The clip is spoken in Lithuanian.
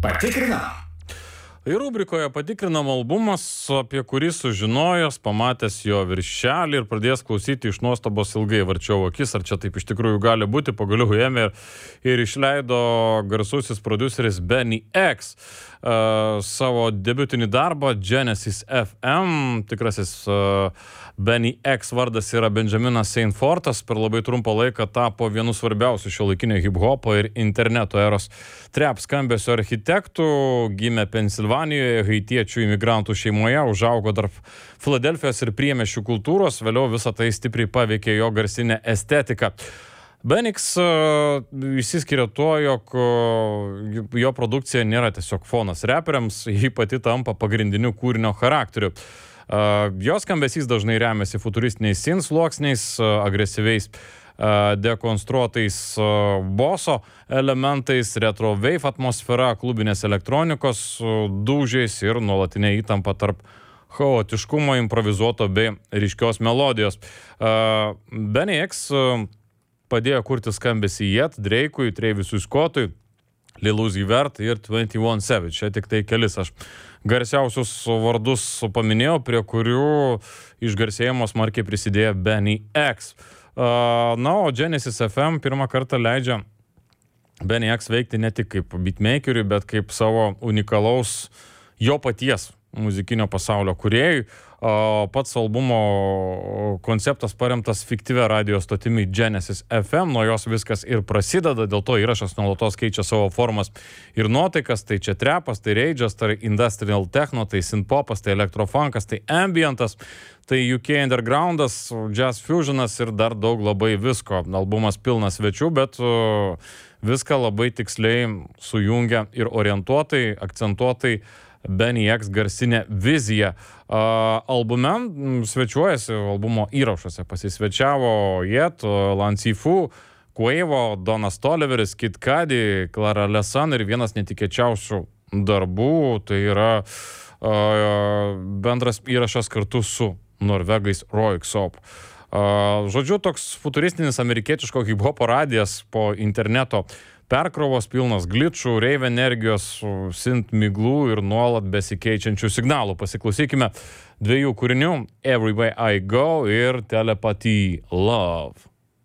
Patikrinam. Ir rubrikoje patikrinam albumas, apie kurį sužinojęs, pamatęs jo viršelį ir pradėjęs klausyti iš nuostabos ilgai varčiau akis, ar čia taip iš tikrųjų gali būti, pagaliau ėmė ir išleido garsusis prodiuseris Benny X savo debiutinį darbą Genesis FM. Tikrasis Benny X vardas yra Benjaminas Saintfortas, per labai trumpą laiką tapo vienu svarbiausių šiuolaikinio hip-hopo ir interneto eros trap skambesio architektų, gimė Pensilvanijoje, haitiečių imigrantų šeimoje, užaugo tarp Filadelfijos ir priemiesčių kultūros, vėliau visą tai stipriai paveikė jo garsinę estetiką. Benny X išsiskiria tuo, jog jo produkcija nėra tiesiog fonas reperiams, ji pati tampa pagrindiniu kūrinio charakteriu. Jos skambesys dažnai remiasi futuristiniais synth sluoksniais, agresyviais dekonstruotais boso elementais, retro wave atmosfera, klubinės elektronikos dūžiais ir nuolatinė įtampa tarp chaotiškumo, improvizuoto bei ryškios melodijos. Benny X padėjo kurti skambesį Yet, Drake'ui, Travisui Scottui, Lil Uzi Vert ir 21 Savage. Čia tik tai kelis aš garsiausius vardus paminėjau, prie kurių išgarsėjimo smarkiai prisidėjo Benny X. Na, o Genesis FM pirmą kartą leidžia Benny X veikti ne tik kaip beatmakeriui, bet kaip savo unikalaus jo paties muzikinio pasaulio kūrėjui. Pats albumo konceptas paremtas fiktyvia radio stotimi Genesis FM, nuo jos viskas ir prasideda, dėl to įrašas nuolatos keičia savo formas ir nuotaikas, tai čia trapas, tai rage'as, tai industrial techno, tai synthpopas, tai elektrofunkas, tai ambientas, tai UK undergroundas, jazz fusionas ir dar daug labai visko. Albumas pilnas svečių, bet viską labai tiksliai sujungia ir orientuotai, akcentuotai Benny X garsinė vizija. Albume svečiuojasi, albumo įrašuose pasisvečiavo Yet, Lancey Fu, Quavo, Donas Toliveris, Kid Cudi, Clara Lesan ir vienas netikėčiausių darbų, tai yra bendras įrašas kartu su norvegais Röyksopp. Žodžiu, toks futuristinis amerikietiško hip-hopo radijas po interneto perkrovos, pilnas glitchų, rave energijos, synth miglų ir nuolat besikeičiančių signalų. Pasiklausykime dviejų kūrinių, Everywhere I Go ir Telepathy Love.